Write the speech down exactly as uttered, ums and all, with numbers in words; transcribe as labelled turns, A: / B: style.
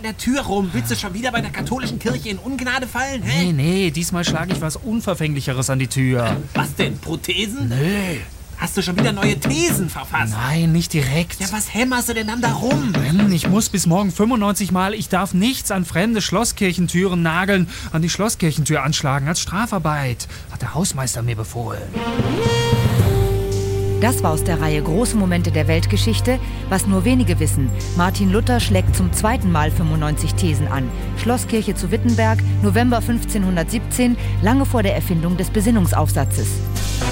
A: der Tür rum? Willst du schon wieder bei der katholischen Kirche in Ungnade fallen? Hä?
B: Nee, nee, diesmal schlage ich was Unverfänglicheres an die Tür.
A: Was denn, Prothesen?
B: Nö.
A: Hast du schon wieder neue Thesen verfasst?
B: Nein, nicht direkt.
A: Ja, was hämmerst du denn dann da rum?
B: Ich muss bis morgen fünfundneunzig Mal, ich darf nichts an fremde Schlosskirchentüren nageln, an die Schlosskirchentür anschlagen als Strafarbeit, hat der Hausmeister mir befohlen.
C: Das war aus der Reihe Große Momente der Weltgeschichte, was nur wenige wissen. Martin Luther schlägt zum zweiten Mal fünfundneunzig Thesen an. Schlosskirche zu Wittenberg, November fünfzehnhundertsiebzehn, lange vor der Erfindung des Besinnungsaufsatzes.